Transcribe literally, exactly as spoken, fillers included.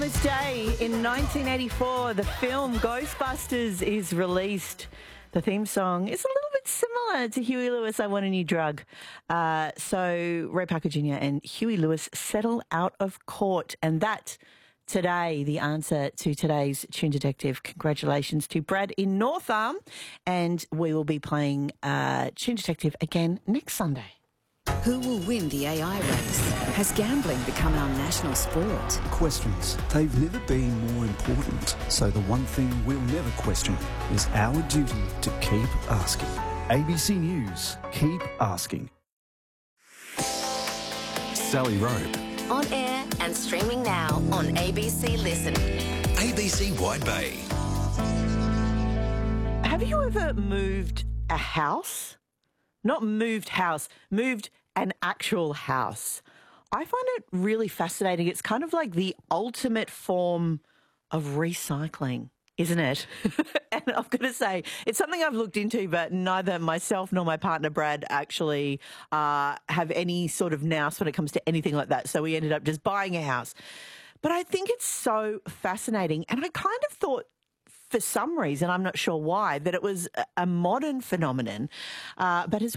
this day in nineteen eighty-four, the film Ghostbusters is released. The theme song is a little bit similar to Huey Lewis, I Want a New Drug. Uh, so Ray Parker Junior and Huey Lewis settle out of court. And that, today, the answer to today's Tune Detective. Congratulations to Brad in North Arm. And we will be playing uh, Tune Detective again next Sunday. Who will win the A I race? Has gambling become our national sport? Questions. They've never been more important. So the one thing we'll never question is our duty to keep asking. A B C News. Keep asking. Sally Rope. On air and streaming now on A B C Listen. A B C Wide Bay. Have you ever moved a house? Not moved house, moved an actual house. I find it really fascinating. It's kind of like the ultimate form of recycling, isn't it? And I've got to say, it's something I've looked into, but neither myself nor my partner Brad actually uh, have any sort of nous when it comes to anything like that. So we ended up just buying a house. But I think it's so fascinating. And I kind of thought, for some reason, I'm not sure why, that it was a modern phenomenon. Uh, but as